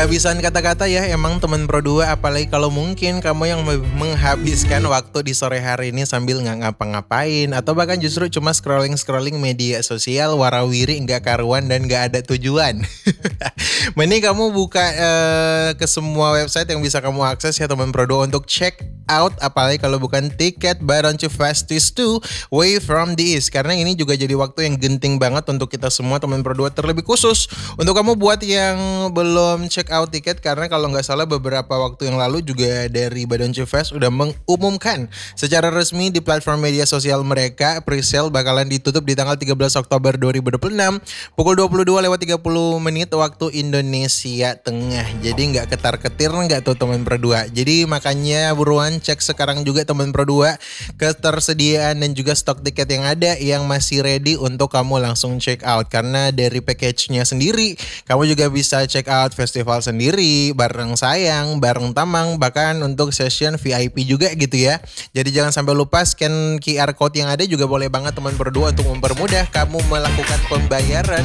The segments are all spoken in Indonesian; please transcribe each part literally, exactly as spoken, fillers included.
Kehabisan kata-kata ya emang teman Pro dua, apalagi kalau mungkin kamu yang me- menghabiskan waktu di sore hari ini sambil nggak ngapa-ngapain atau bahkan justru cuma scrolling-scrolling media sosial warawiri nggak karuan dan nggak ada tujuan. Mending kamu buka eh, ke semua website yang bisa kamu akses ya teman Pro dua untuk check out, apalagi kalau bukan tiket Why Don't You Fast This two Way From The East, karena ini juga jadi waktu yang genting banget untuk kita semua teman Pro dua, terlebih khusus untuk kamu buat yang belum check out tiket, karena kalau nggak salah beberapa waktu yang lalu juga dari Why Don't You Fast udah mengumumkan secara resmi di platform media sosial mereka pre-sale bakalan ditutup di tanggal tiga belas Oktober dua ribu dua puluh enam pukul dua puluh dua lewat tiga puluh menit waktu Indonesia Tengah. Jadi nggak ketar-ketir nggak tuh teman Pro dua. Jadi makanya buruan cek sekarang juga teman Pro dua ketersediaan dan juga stok tiket yang ada yang masih ready untuk kamu langsung check out, karena dari package-nya sendiri kamu juga bisa check out festival sendiri bareng Sayang, bareng Tamang, bahkan untuk session V I P juga gitu ya. Jadi jangan sampai lupa scan Q R code yang ada juga boleh banget teman Pro dua untuk mempermudah kamu melakukan pembayaran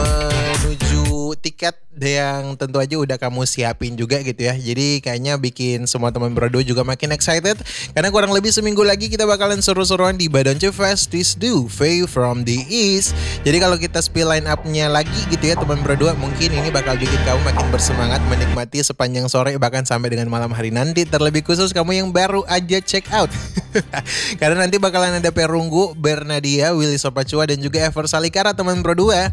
menuju tiket yang tentu aja udah kamu siapin juga gitu ya. Jadi kayaknya bikin semua teman Pro dua juga makin excited, karena kurang lebih seminggu lagi kita bakalan seru-seruan di Why Don't You Fast This two Way From The East. Jadi kalau kita spill line up-nya lagi gitu ya teman Pro dua, mungkin ini bakal bikin kamu makin bersemangat menikmati sepanjang sore bahkan sampai dengan malam hari nanti, terlebih khusus kamu yang baru aja check out. Karena nanti bakalan ada Perunggu, Bernadia, Willy Sopacua dan juga Ever Salikara teman Pro dua.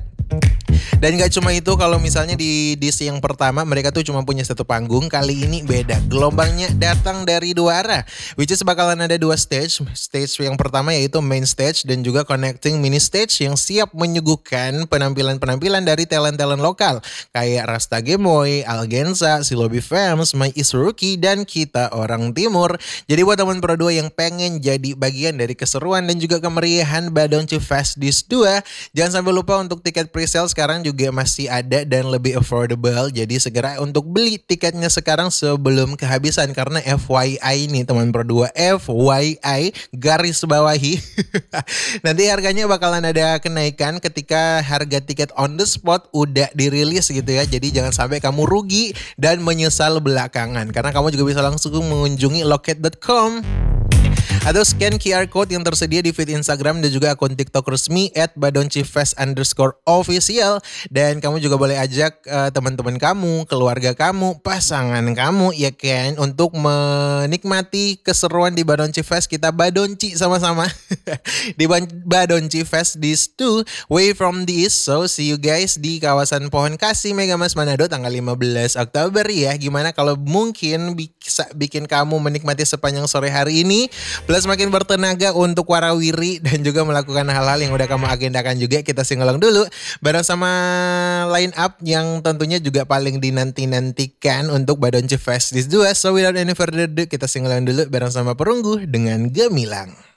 Dan gak cuma itu, kalau misalnya di dis yang pertama mereka tuh cuma punya satu panggung, kali ini beda. Gelombangnya datang dari dua arah, which is bakalan ada dua stage. Stage yang pertama yaitu main stage dan juga connecting mini stage yang siap menyuguhkan penampilan-penampilan dari talent-talent lokal kayak Rasta Gemoy, Algenza, Silobi Fams, My Is Rookie, dan Kita Orang Timur. Jadi buat teman Pro dua yang pengen jadi bagian dari keseruan dan juga kemeriahan Why Don't You Fast This two, jangan sampai lupa untuk tiket pre-sale sekarang juga masih ada dan lebih affordable. Jadi segera untuk beli tiketnya sekarang sebelum kehabisan, karena F Y I nih teman Pro dua, F Y I garis bawahi. Nanti harganya bakalan ada kenaikan ketika harga tiket on the spot udah dirilis gitu ya. Jadi jangan sampai kamu rugi dan menyesal belakangan, karena kamu juga bisa langsung mengunjungi loket dot com atau scan Q R code yang tersedia di feed Instagram dan juga akun TikTok resmi at badoncifest underscore official. Dan kamu juga boleh ajak uh, teman-teman kamu, keluarga kamu, pasangan kamu ya kan, untuk menikmati keseruan di Badonci Fest. Kita badonci sama-sama di Badonci Fest This two Way From The East. So see you guys di kawasan Pohon Kasih Megamas Manado tanggal lima belas Oktober ya. Gimana kalau mungkin bisa bikin kamu menikmati sepanjang sore hari ini, plus makin bertenaga untuk warawiri dan juga melakukan hal-hal yang udah kamu agendakan juga. Kita singelong dulu bareng sama line up yang tentunya juga paling dinanti-nantikan untuk Badonci Fest This two. So without any further ado, kita singelong dulu bareng sama Perunggu dengan Gemilang.